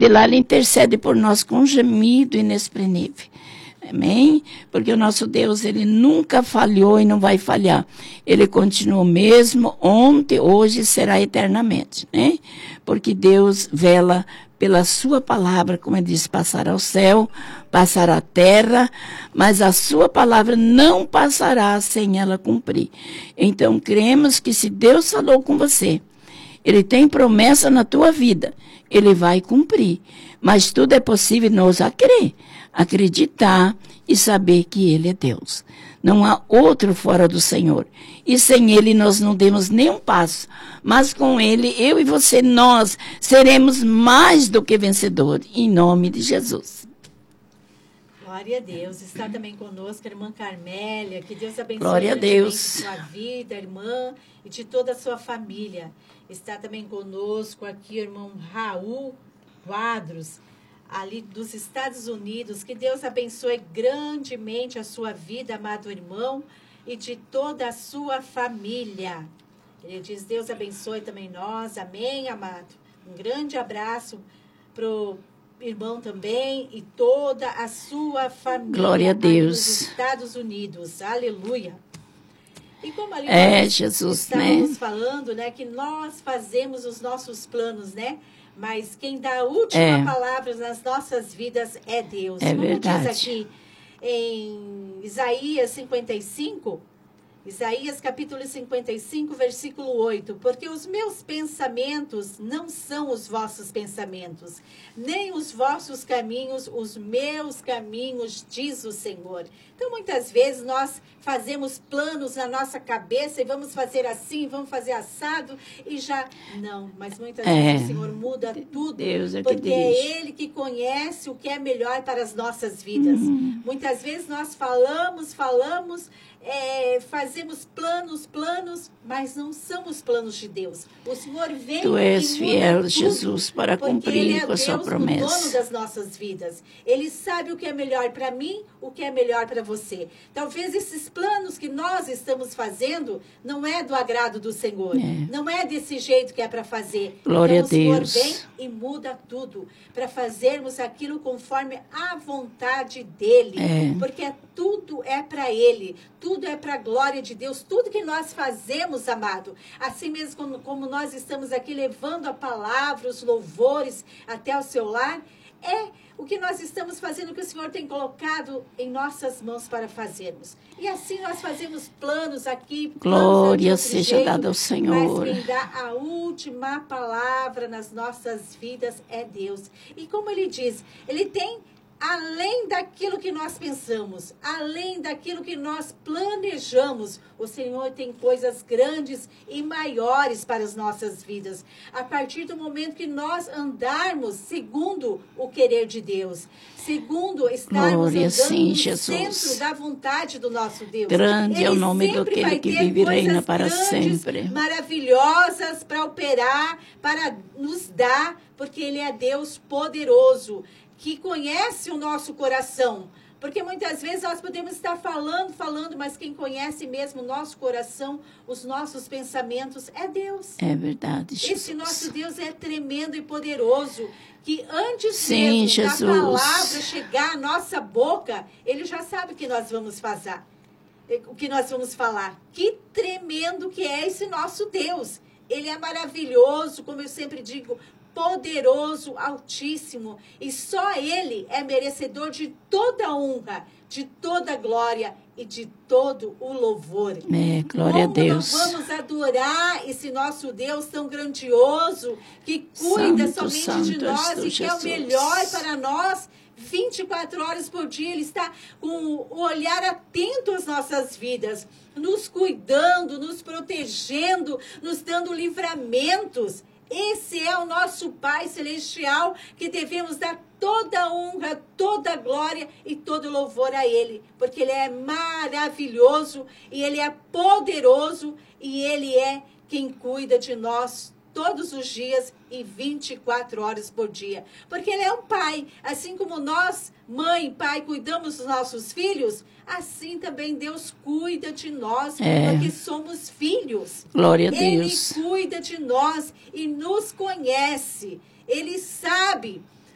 de lá Ele intercede por nós com um gemido inexprimível. Amém? Porque o nosso Deus, Ele nunca falhou e não vai falhar. Ele continua o mesmo, ontem, hoje e será eternamente, né? Porque Deus vela pela sua palavra, como Ele diz, passará o céu, passará a terra, mas a sua palavra não passará sem ela cumprir. Então, cremos que se Deus falou com você, Ele tem promessa na tua vida, Ele vai cumprir. Mas tudo é possível nós a crer, acreditar e saber que Ele é Deus. Não há outro fora do Senhor. E sem Ele nós não demos nenhum passo. Mas com Ele, eu e você, nós seremos mais do que vencedores. Em nome de Jesus. Glória a Deus. Está também conosco a irmã Carmélia. Que Deus abençoe Glória a Deus. sua vida, irmã, e de toda a sua família. Está também conosco aqui o irmão Raul Quadros, ali dos Estados Unidos. Que Deus abençoe grandemente a sua vida, amado irmão, e de toda a sua família. Ele diz, Deus abençoe também nós. Amém, amado? Um grande abraço pro irmão também e toda a sua família. Glória a Deus. Dos Estados Unidos. Aleluia. E como ali nós Jesus, estamos né? falando, né, que nós fazemos os nossos planos, né? Mas quem dá a última palavra nas nossas vidas é Deus. É como verdade. diz aqui em Isaías 55, Isaías capítulo 55, versículo 8. Porque os meus pensamentos não são os vossos pensamentos, nem os vossos caminhos, os meus caminhos, diz o Senhor. Então, muitas vezes, nós fazemos planos na nossa cabeça e vamos fazer assim, vamos fazer assado e já... Não, mas muitas vezes o Senhor muda tudo, Deus é que porque dirige. é Ele que conhece o que é melhor para as nossas vidas. Muitas vezes nós falamos, fazemos planos, mas não são os planos de Deus. O Senhor vem Tu és e fiel, muda Jesus, tudo, para porque cumprir Ele é com a sua Deus, o promessa. dono das nossas vidas. Ele sabe o que é melhor para mim, o que é melhor para você. Talvez esses planos que nós estamos fazendo não é do agrado do Senhor. Não é desse jeito que é para fazer. Glória então, a Deus. O Senhor vem e muda tudo para fazermos aquilo conforme a vontade dEle. Porque tudo é para Ele. Tudo é para a glória de Deus. Tudo que nós fazemos, amado, assim mesmo como nós estamos aqui levando a palavra, os louvores até o seu lar, é o que nós estamos fazendo, que o Senhor tem colocado em nossas mãos para fazermos. E assim nós fazemos planos aqui. Glória seja dada ao Senhor. Mas quem dá a última palavra nas nossas vidas é Deus. E como Ele diz, Ele tem... além daquilo que nós pensamos, além daquilo que nós planejamos, o Senhor tem coisas grandes e maiores para as nossas vidas. A partir do momento que nós andarmos segundo o querer de Deus, segundo estarmos Glória, andando sim, no Jesus. centro da vontade do nosso Deus. Grande é o nome sempre daquele vai que ter vive e reina coisas para grandes, sempre. maravilhosas para operar, para nos dar, porque Ele é Deus poderoso, que conhece o nosso coração. Porque muitas vezes nós podemos estar falando, mas quem conhece mesmo o nosso coração, os nossos pensamentos, é Deus. É verdade, Jesus. Esse nosso Deus é tremendo e poderoso, que antes Sim, mesmo Jesus. da palavra chegar à nossa boca, Ele já sabe o que nós vamos fazer, o que nós vamos falar. Que tremendo que é esse nosso Deus. Ele é maravilhoso, como eu sempre digo, poderoso, altíssimo, e só Ele é merecedor de toda honra, de toda glória e de todo o louvor. Glória a Deus. Como não vamos adorar esse nosso Deus tão grandioso, que cuida somente de nós e que é o melhor para nós, 24 horas por dia. Ele está com o olhar atento às nossas vidas, nos cuidando, nos protegendo, nos dando livramentos. Esse é o nosso Pai Celestial, que devemos dar toda a honra, toda a glória e todo o louvor a Ele, porque Ele é maravilhoso e Ele é poderoso e Ele é quem cuida de nós todos os dias e 24 horas por dia. Porque Ele é um Pai, assim como nós, mãe e pai, cuidamos dos nossos filhos, assim também Deus cuida de nós, porque somos filhos. Glória a Deus. Ele cuida de nós e nos conhece. Ele sabe